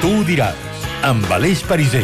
Tu ho diràs, amb Aleix Pariser.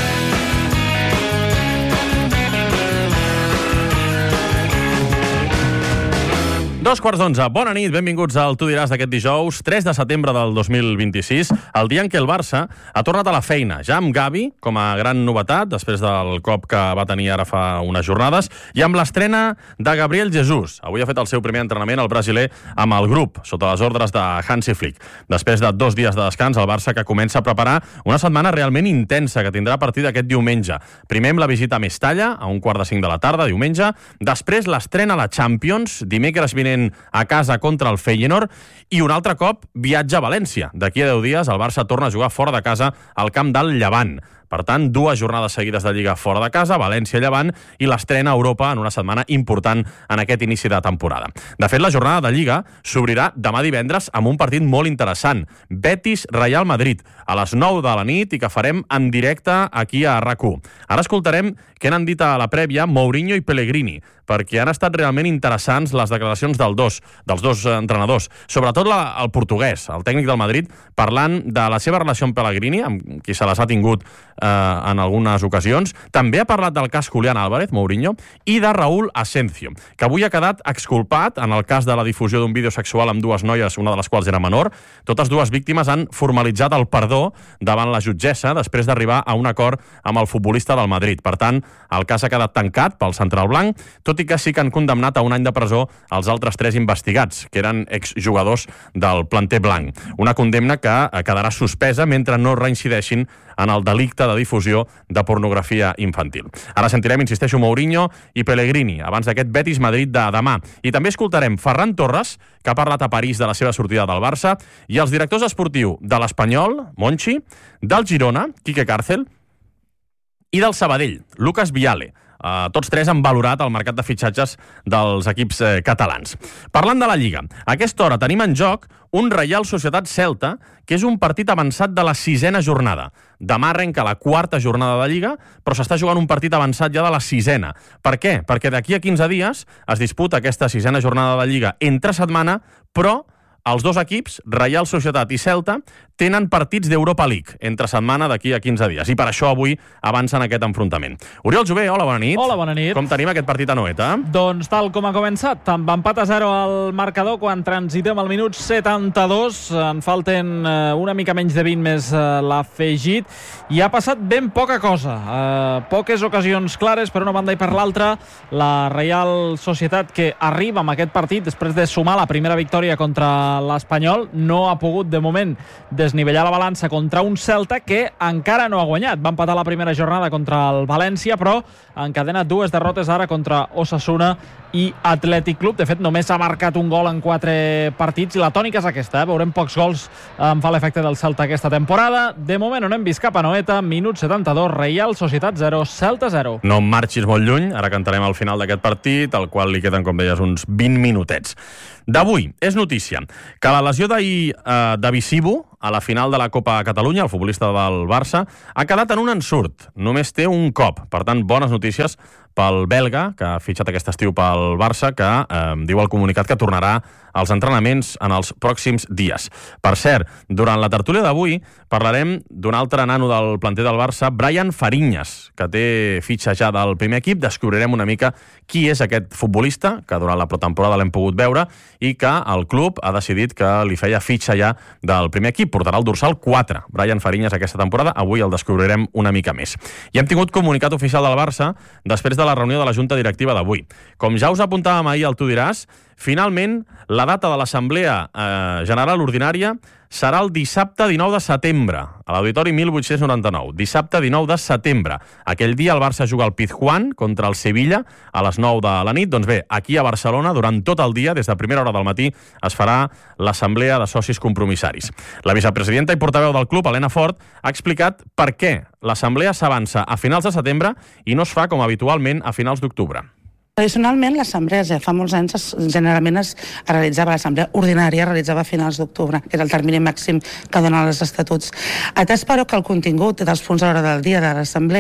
11:15. Bona nit, benvinguts al Tu diràs d'aquest dijous, 3 de setembre del 2026, el dia en què el Barça ha tornat a la feina, ja amb Gavi com a gran novetat, després del cop que va tenir ara fa unes jornades, i amb l'estrena de Gabriel Jesús. Avui ha fet el seu primer entrenament al brasiler amb el grup, sota les ordres de Hansi Flick. Després de 2 dies de descans, el Barça que comença a preparar una setmana realment intensa que tindrà a partir d'aquest diumenge. Primer amb la visita a Mestalla, a 1:45 de la tarda, diumenge. Després l'estrena a la Champions, dimecres vinent a casa contra el Feyenoord, i un altre cop viatge a València. D'aquí a 10 dies el Barça torna a jugar fora de casa al camp del Llevant. Per tant, 2 jornades seguides de Lliga fora de casa, València-Llevant, i l'estrena a Europa en una setmana important en aquest inici de temporada. De fet, la jornada de Lliga s'obrirà demà divendres amb un partit molt interessant, Betis-Real Madrid, a les 9 de la nit, i que farem en directe aquí a RAC1. Ara escoltarem què n'han dit a la prèvia Mourinho i Pellegrini, perquè han estat realment interessants les declaracions dels dos entrenadors, sobretot el portuguès, el tècnic del Madrid, parlant de la seva relació amb Pellegrini, amb qui se les ha tingut en algunes ocasions. També ha parlat del cas Julián Álvarez, Mourinho, i de Raúl Asencio, que avui ha quedat exculpat en el cas de la difusió d'un vídeo sexual amb 2 noies, una de les quals era menor. Totes 2 víctimes han formalitzat el perdó davant la jutgessa després d'arribar a un acord amb el futbolista del Madrid. Per tant, el cas ha quedat tancat pel central blanc, tot i que sí que han condemnat a 1 any de presó els altres 3 investigats, que eren exjugadors del planter blanc. Una condemna que quedarà suspesa mentre no reincideixin en el delicte de difusió de pornografia infantil. Ara sentirem, insisteixo, Mourinho i Pellegrini abans d'aquest Betis-Madrid de demà. I també escoltarem Ferran Torres, que ha parlat a París de la seva sortida del Barça, i els directors esportius de l'Espanyol, Monchi, del Girona, Quique Cárcel, i del Sabadell, Lucas Viale. Tots 3 han valorat el mercat de fitxatges dels equips catalans. Parlant de la Lliga, a aquesta hora tenim en joc un Reial Societat-Celta, que és un partit avançat de la 6a jornada. Demà arrenca la 4a jornada de Lliga, però s'està jugant un partit avançat ja de la 6a. Per què? Perquè d'aquí a 15 dies es disputa aquesta 6a jornada de Lliga entre setmana, però els 2 equips, Reial Societat i Celta, tenen partits d'Europa League entre setmana d'aquí a 15 dies. I per això avui avancen aquest enfrontament. Oriol Jové, hola, bona nit. Hola, bona nit. Com tenim aquest partit a Noeta? Doncs tal com ha començat, amb empat a 0 al marcador quan transitem al minut 72. En falten una mica menys de 20 més l'afegit. I ha passat ben poca cosa. Poques ocasions clares per una banda i per l'altra. La Reial Societat, que arriba amb aquest partit després de sumar la primera victòria contra l'Espanyol, no ha pogut de moment desnivellar la balança contra un Celta que encara no ha guanyat. Va empatar la primera jornada contra el València, però encadena 2 derrotes ara contra Osasuna i Atlètic Club. De fet, només ha marcat un gol en 4 partits i la tònica és aquesta. Veurem pocs gols, em fa l'efecte del Celta aquesta temporada. De moment no hem vist cap a Noeta. Minut 72, Reial Societat 0, Celta 0. No marxis molt lluny, ara cantarem al final d'aquest partit, al qual li queden, com deies, uns 20 minutets. D'avui és notícia que la lesió d'ahir de Visibu a la final de la Copa Catalunya, el futbolista del Barça, ha quedat en un ensurt. Només té un cop. Per tant, bones notícies pel belga, que ha fitxat aquest estiu pel Barça, que diu al comunicat que tornarà als entrenaments en els pròxims dies. Per cert, durant la tertúlia d'avui parlarem d'un altre nano del planter del Barça, Brian Fariñas, que té fitxa ja del primer equip. Descobrirem una mica qui és aquest futbolista, que durant la pretemporada l'hem pogut veure, i que el club ha decidit que li feia fitxa ja del primer equip. Portarà el dorsal 4, Brian Fariñas, aquesta temporada. Avui el descobrirem una mica més. I hem tingut comunicat oficial del Barça després de la reunió de la Junta Directiva d'avui. Com ja us apuntàvem ahir al Tu diràs, finalment la data de l'Assemblea General Ordinària serà el dissabte 19 de setembre, a l'Auditori 1899. Dissabte 19 de setembre. Aquell dia el Barça juga al Pizjuán contra el Sevilla a les 9 de la nit. Doncs bé, aquí a Barcelona, durant tot el dia, des de primera hora del matí, es farà l'Assemblea de Socis Compromissaris. La vicepresidenta i portaveu del club, Helena Fort, ha explicat per què l'Assemblea s'avança a finals de setembre i no es fa com habitualment a finals d'octubre. Tradicionalment, l'assemblea, fa molts anys, generalment es realitzava l'assemblea ordinària, realitzava a finals d'octubre, que era el termini màxim que donen els estatuts. Atès, però, que el contingut dels punts a l'hora del dia de l'assemblea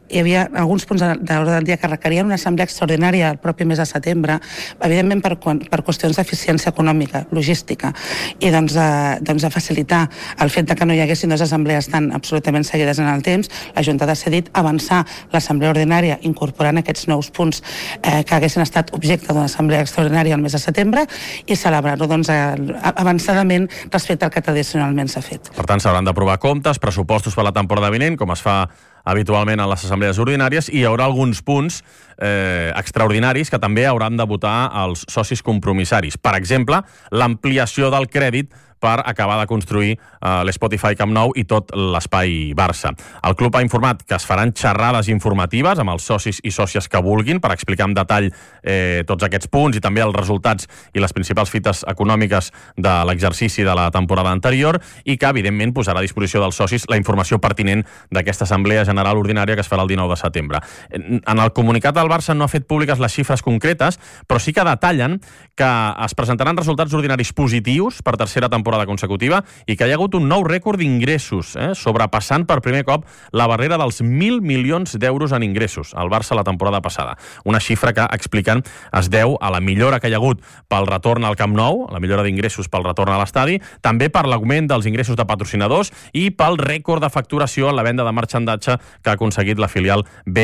hi havia alguns punts de l'ordre del dia que requerien una assemblea extraordinària el propi mes de setembre, evidentment per qüestions d'eficiència econòmica, logística, i doncs a facilitar el fet que no hi haguessin dues assemblees tan absolutament seguides en el temps, la Junta ha decidit avançar l'assemblea ordinària incorporant aquests nous punts que haguessin estat objecte d'una assemblea extraordinària el mes de setembre i celebrar-ho avançadament respecte al que tradicionalment s'ha fet. Per tant, s'hauran d'aprovar comptes, pressupostos per la temporada vinent, com es fa habitualment a les assemblees ordinàries, i hi haurà alguns punts extraordinaris que també hauran de votar els socis compromissaris. Per exemple, l'ampliació del crèdit per acabar de construir l'Spotify Camp Nou i tot l'espai Barça. El club ha informat que es faran xerrades informatives amb els socis i sòcies que vulguin per explicar en detall tots aquests punts i també els resultats i les principals fites econòmiques de l'exercici de la temporada anterior i que, evidentment, posarà a disposició dels socis la informació pertinent d'aquesta assemblea general ordinària que es farà el 19 de setembre. En el comunicat del Barça no ha fet públiques les xifres concretes, però sí que detallen que es presentaran resultats ordinaris positius per tercera temporada consecutiva i que hi ha hagut un nou rècord d'ingressos, sobrepassant per primer cop la barrera dels 1.000 milions d'euros en ingressos al Barça la temporada passada. Una xifra que, expliquen, es deu a la millora que hi ha hagut pel retorn al Camp Nou, la millora d'ingressos pel retorn a l'estadi, també per l'augment dels ingressos de patrocinadors i pel rècord de facturació en la venda de marxandatge que ha aconseguit la filial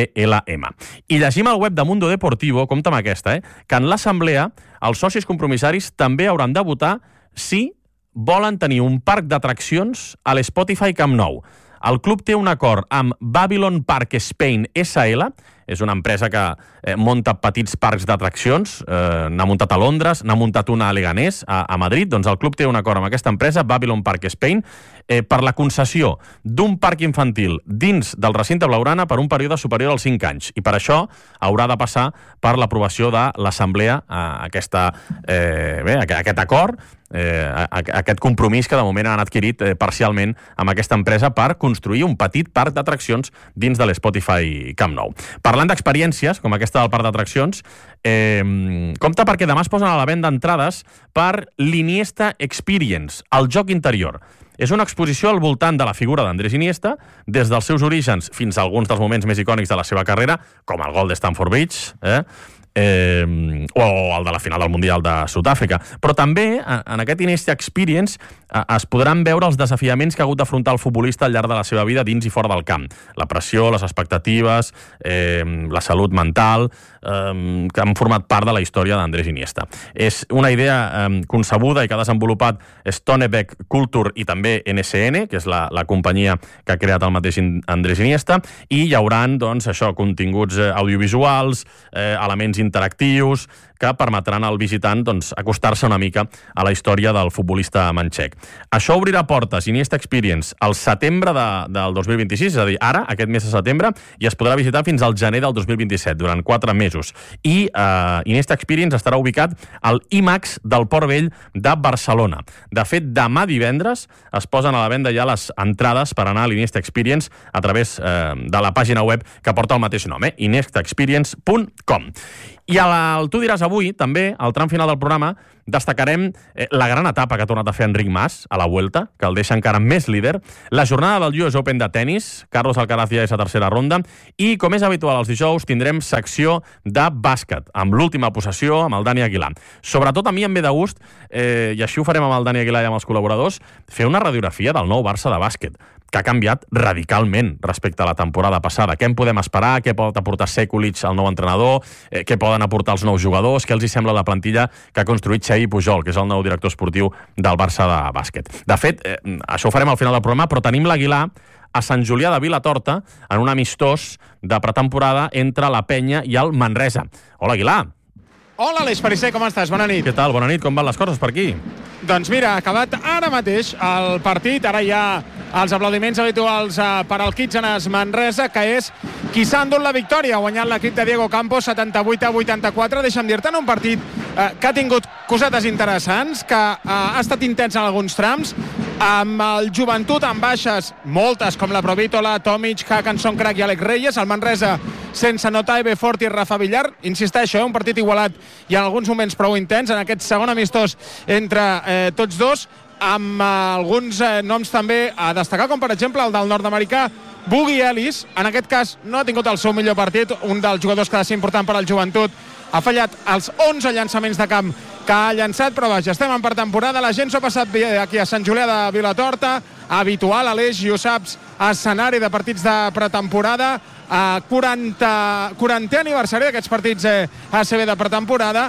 BLM. I llegim al web de Mundo Deportivo, compta amb aquesta, que en l'assemblea els socis compromissaris també hauran de votar si volen tenir un parc d'atraccions a l'Spotify Camp Nou. El club té un acord amb Babylon Park Spain SL, és una empresa que munta petits parcs d'atraccions, n'ha muntat a Londres, n'ha muntat una a Leganés, a Madrid, doncs el club té un acord amb aquesta empresa, Babylon Park Spain, per la concessió d'un parc infantil dins del recinte blaugrana per un període superior als 5 anys. I per això haurà de passar per l'aprovació de l'assemblea aquest acord, aquest compromís que de moment han adquirit parcialment amb aquesta empresa per construir un petit parc d'atraccions dins de l'Spotify Camp Nou. Parlant d'experiències, com aquesta del parc d'atraccions, compte perquè demà es posen a la venda entrades per l'Iniesta Experience, el joc interior. És una exposició al voltant de la figura d'Andrés Iniesta, des dels seus orígens fins a alguns dels moments més icònics de la seva carrera, com el gol de Stamford Bridge, o el de la final del Mundial de Sud-àfrica. Però també en aquest Iniesta Experience es podran veure els desafiaments que ha hagut d'afrontar el futbolista al llarg de la seva vida dins i fora del camp. La pressió, les expectatives, la salut mental, que han format part de la història d'Andrés Iniesta. És una idea concebuda i que ha desenvolupat Stonebeck Culture i també NSN, que és la companyia que ha creat el mateix Andrés Iniesta, i hi haurà, doncs, això, continguts audiovisuals, elements interactius que permetran al visitant, doncs, acostar-se una mica a la història del futbolista manxec. Això obrirà portes, Iniesta Experience, al setembre del 2026, és a dir, ara, aquest mes de setembre, i es podrà visitar fins al gener del 2027, durant 4 mesos. I Iniesta Experience estarà ubicat al IMAX del Port Vell de Barcelona. De fet, demà divendres es posen a la venda ja les entrades per anar a l'Iniesta Experience a través de la pàgina web que porta el mateix nom, iniestaexperience.com. I al Tu diràs avui, també, al tram final del programa, destacarem la gran etapa que ha tornat a fer Enric Mas a la Vuelta, que el deixa encara més líder, la jornada del US Open de tennis, Carlos Alcaraz ja és a tercera ronda, i, com és habitual els dijous, tindrem secció de bàsquet, amb l'última possessió, amb el Dani Aguilar. Sobretot a mi em ve de gust, i així ho farem amb el Dani Aguilar i amb els col·laboradors, fer una radiografia del nou Barça de bàsquet, que ha canviat radicalment respecte a la temporada passada. Què en podem esperar? Què pot aportar Sekulic, el nou entrenador? Què poden aportar els nous jugadors? Què els hi sembla la plantilla que ha construït Xavi Pujol, que és el nou director esportiu del Barça de bàsquet? De fet, això ho farem al final del programa, però tenim l'Aguilar a Sant Julià de Vilatorta en un amistós de pretemporada entre la Penya i el Manresa. Hola, Aguilar. Hola, Aleix Pariser, com estàs? Bona nit. Què tal? Bona nit, com van les coses per aquí? Doncs mira, ha acabat ara mateix el partit, ara hi ha els aplaudiments habituals per al Kitchener Manresa, que és qui s'ha endut la victòria, ha guanyat l'equip de Diego Campos 78-84. Deixa'm dir-te, en un partit que ha tingut cosetes interessants, que ha estat intens en alguns trams, amb el joventut amb baixes, moltes, com la Provítola, Tomic, Hackanson, Crac i Alex Reyes, el Manresa sense Notaebe, Fort i Rafa Villar. Insisteixo, un partit igualat i en alguns moments prou intens, en aquest segon amistós entre tots dos, amb alguns noms també a destacar, com per exemple el del nord-americà Bugui Ellis, en aquest cas no ha tingut el seu millor partit, un dels jugadors que ha de ser important per al Joventut, ha fallat els 11 llançaments de camp que ha llançat, però vaja, estem en pretemporada, la gent s'ha passat bé aquí a Sant Julià de Vilatorta, habitual, Aleix, i ho saps, escenari de partits de pretemporada, 40è aniversari d'aquests partits ACB de pretemporada,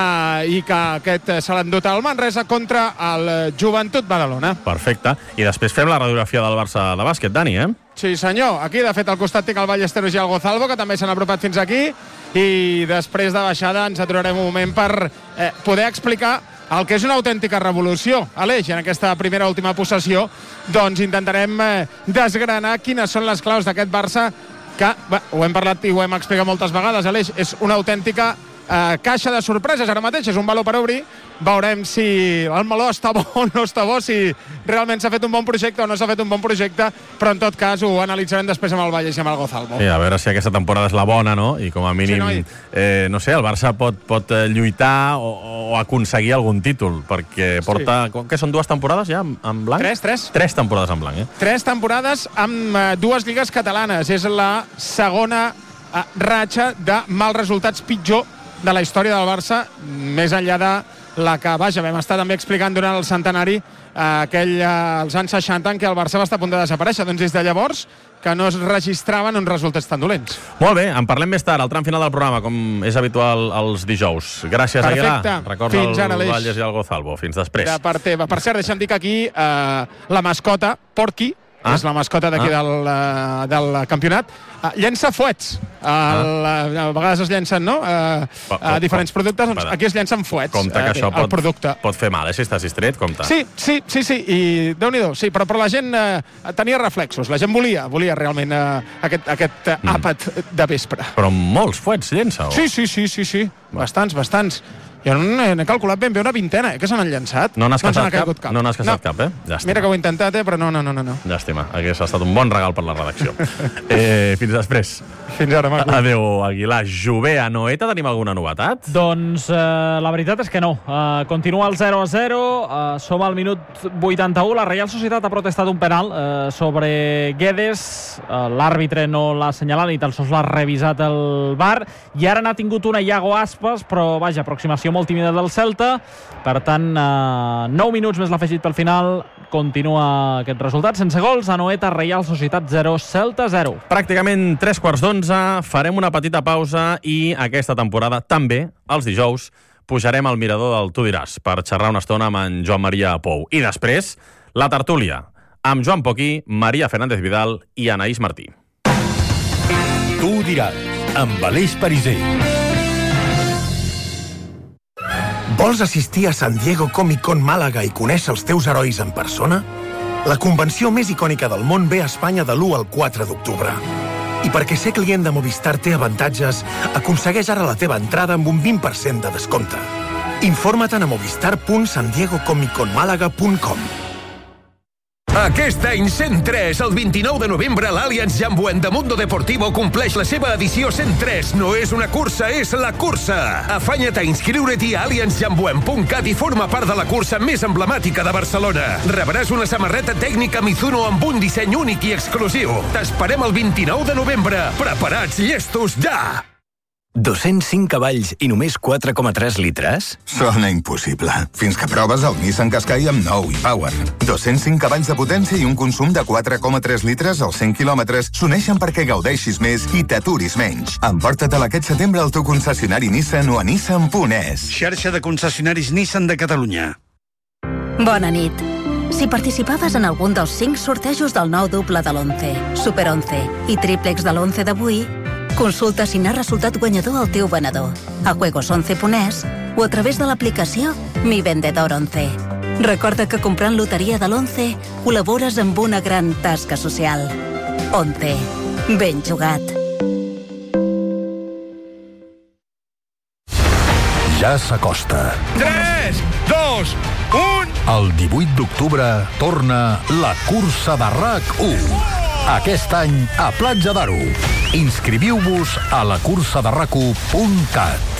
i que aquest se l'ha endut al Manresa contra el Joventut Badalona. Perfecte. I després fem la radiografia del Barça de bàsquet, Dani, Sí, senyor. Aquí, de fet, al costat tinc el Ballesteros i el Gozalvo, que també s'han apropat fins aquí, i després de baixada ens aturarem un moment per poder explicar el que és una autèntica revolució. Aleix, en aquesta primera última possessió, doncs intentarem desgranar quines són les claus d'aquest Barça que, ho hem parlat i ho hem explicat moltes vegades, Aleix, és una autèntica caixa de sorpreses ara mateix, és un meló per obrir, veurem si el meló està bo o no està bo, si realment s'ha fet un bon projecte o no s'ha fet un bon projecte, però en tot cas ho analitzarem després amb el Valles i amb el Gozalvo. A veure si aquesta temporada és la bona, no? I com a mínim, no sé, el Barça pot lluitar o aconseguir algun títol, perquè porta, què són, 2 temporades ja en blanc? 3 temporades en blanc, 3 temporades amb 2 lligues catalanes, és la segona ratxa de mals resultats pitjor de la història del Barça, més enllà de la que, vaja, vam estar també explicant durant el centenari als anys 60 en què el Barça va estar a punt de desaparèixer. Doncs des de llavors que no es registraven uns resultats tan dolents. Molt bé, en parlem més tard, al tram final del programa, com és habitual els dijous. Gràcies, Aguilar. Recorda el Valles i el Gozalvo. Fins després. De part teva. Per cert, deixa'm dir que aquí la mascota, Porky, és la mascota d'aquí del campionat, llença fuets. A vegades es llencen, no?, a diferents productes, doncs aquí es llencen fuets. Compte que això pot fer mal, si estàs distret, compte. Sí, i Déu-n'hi-do, sí, però la gent tenia reflexos, la gent volia realment aquest àpat de vespre. Però molts fuets llença, o? Sí, bastants. Jo n'he calculat ben bé una vintena, que se n'han llançat. No n'has caçat cap? No n'has caçat cap, Llàstima. Mira que ho he intentat, però no. Llàstima, hagués estat un bon regal per la redacció. Fins després. Fins ara, Marc. Adéu, Aguilar. Jové, a Noeta, tenim alguna novetat? Doncs la veritat és que no. Continua el 0-0, som al minut 81. La Reial Societat ha protestat un penal sobre Guedes. L'àrbitre no l'ha assenyalat ni tan sols l'ha revisat el VAR. I ara n'ha tingut una Iago Aspas, però vaja, aproximació molt tímida del Celta. Per tant, 9 minuts més l'afegit pel final. Continua aquest resultat sense gols. A Noeta, Reial Societat 0, Celta 0. Pràcticament 3:15, farem una petita pausa i aquesta temporada també, els dijous, pujarem al mirador del Tu diràs per xerrar una estona amb en Joan Maria Pou. I després, la tertúlia, amb Joan Poquí, Maria Fernández Vidal i Anaïs Martí. Tu diràs, amb Aleix Pariser. Vols assistir a San Diego Comic Con Màlaga i conèixer els teus herois en persona? La convenció més icònica del món ve a Espanya de l'1 al 4 d'octubre. I perquè ser client de Movistar té avantatges, aconsegueix ara la teva entrada amb un 20% de descompte. Informa't a movistar.sandiegocomiconmalaga.com. Aquest any 103, el 29 de novembre, l'Allianz Jambuent de Mundo Deportivo compleix la seva edició 103. No és una cursa, és la cursa. Afanya't a inscriure't a allianzjambuent.cat i forma part de la cursa més emblemàtica de Barcelona. Rebràs una samarreta tècnica Mizuno amb un disseny únic i exclusiu. T'esperem el 29 de novembre. Preparats, llestos, ja! 205 cavalls i només 4,3 litres? Sona impossible. Fins que proves el Nissan Qashqai amb nou e-Power. 205 cavalls de potència i un consum de 4,3 litres als 100 quilòmetres s'uneixen perquè gaudeixis més i t'aturis menys. Emporta-te'l aquest setembre al teu concessionari Nissan o a nissan.es. Xarxa de concessionaris Nissan de Catalunya. Bona nit. Si participaves en algun dels 5 sortejos del nou doble de l'11, Super 11 i tríplex de l'11 d'avui, consulta si n'ha resultat guanyador el teu venedor a juegos11.es o a través de l'aplicació Mi Vendedor 11. Recorda que comprant loteria de l'11 col·labores amb una gran tasca social. 11. Ben jugat. Ja s'acosta. 3, 2, 1... El 18 d'octubre torna la cursa de RAC1. Aquest any a Platja d'Aro. Inscriviu-vos a lacursaderrac1.cat.